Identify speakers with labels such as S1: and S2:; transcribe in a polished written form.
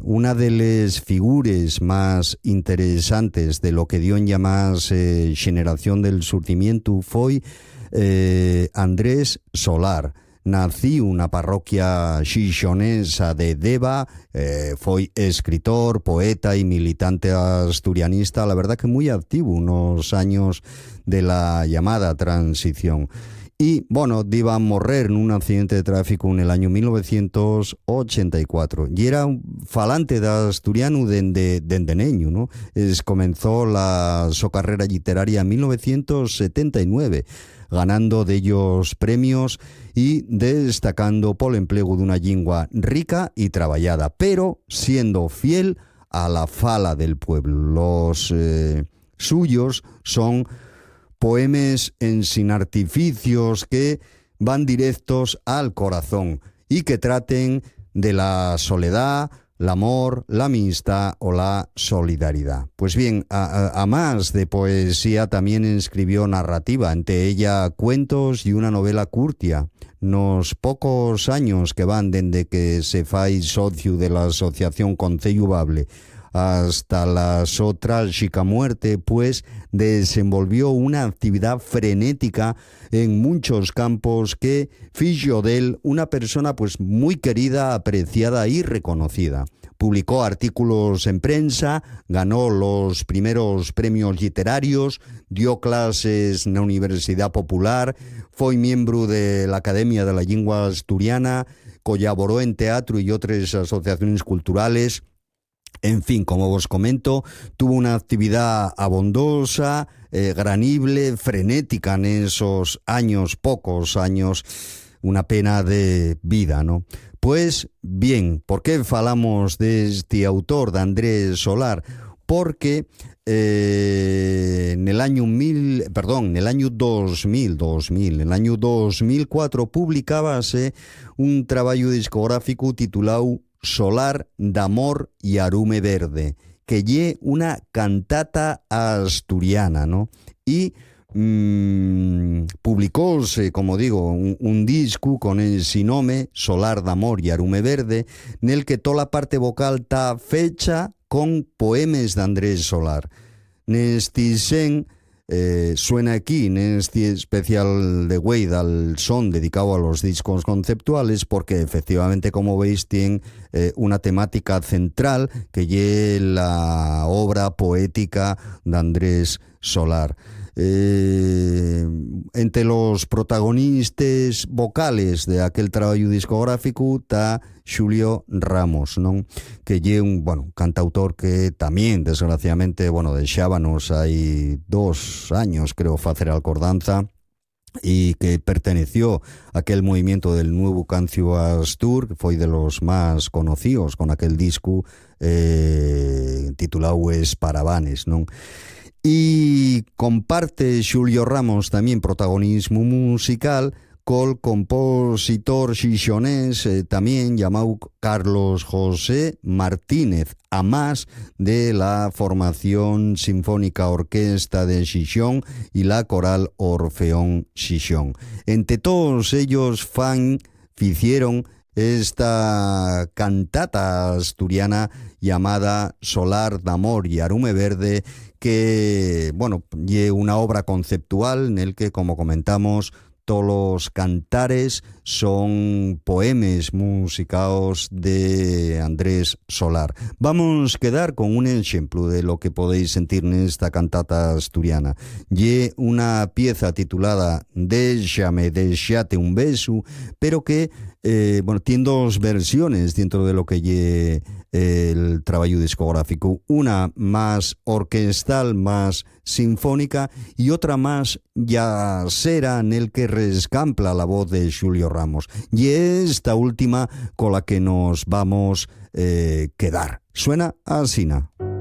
S1: una de las figuras más interesantes de lo que dio en llamarse Generación del Surtimiento fue Andrés Solar. Nació na parroquia xixonesa de Deva, foi escritor, poeta y militante asturianista, la verdad que muy activo unos años de la llamada transición. Y, bueno, iba a morrer en un accidente de tráfico en el año 1984. Y era un falante de asturiano dende neño, ¿no? Comenzó su carrera literaria en 1979, ganando de ellos premios y destacando por el empleo de una lengua rica y trabajada, pero siendo fiel a la fala del pueblo. Los suyos son poemas sin artificios que van directos al corazón y que traten de la soledad, el amor, la amistad o la solidaridad. Pues bien, a más de poesía también escribió narrativa, entre ella cuentos y una novela curtia. Nos pocos años que van desde que se fai socio de la asociación Concello Bable hasta la trágica muerte, pues desenvolvió una actividad frenética en muchos campos que fixo de él una persona pues muy querida, apreciada y reconocida. Publicó artículos en prensa, ganó los primeros premios literarios, dio clases en la Universidad Popular, fue miembro de la Academia de la Lengua Asturiana, colaboró en teatro y otras asociaciones culturales. En fin, como os comento, tuvo una actividad abondosa, granible, frenética en esos años, pocos años, una pena de vida, ¿no? Pues bien, ¿por qué falamos de este autor, de Andrés Solar? Porque en el año 2004 publicábase un trabajo discográfico titulado Solar d'Amor y Arume Verde, que lle una cantata asturiana, ¿no? Y publicóse, como digo, un disco con ese nombre, Solar d'Amor y Arume Verde, en el que toda la parte vocal está fecha con poemas de Andrés Solar. Nesti sen suena aquí en este especial de Weida al son dedicado a los discos conceptuales, porque efectivamente, como veis, tiene una temática central que es la obra poética de Andrés Solar. Entre los protagonistas vocales de aquel trabajo discográfico está Xulio Ramos, ¿no? Que es un cantautor que también, desgraciadamente, deixábanos hai 2 años, creo, facer acordanza, y que perteneció a aquel movimiento del nuevo cancio astur, que fue de los más conocidos con aquel disco titulado Esparavanes, ¿no? Y comparte Xulio Ramos también protagonismo musical col compositor xixonés también llamado Carlos José Martínez, a más de la formación Sinfónica Orquesta de Xixón y la Coral Orfeón Xixón. Entre todos ellos hicieron esta cantata asturiana llamada Solar d'Amor y Arume Verde, que, es una obra conceptual en el que, como comentamos, todos los cantares son poemas musicados de Andrés Solar. Vamos a quedar con un ejemplo de lo que podéis sentir en esta cantata asturiana. Y una pieza titulada Déxate un beso, pero que tiene 2 versiones dentro de lo que es el trabajo discográfico. Una más orquestal, más sinfónica, y otra más jazzera, en el que rescampla la voz de Xulio Ramos. Y esta última con la que nos vamos quedar. Suena así.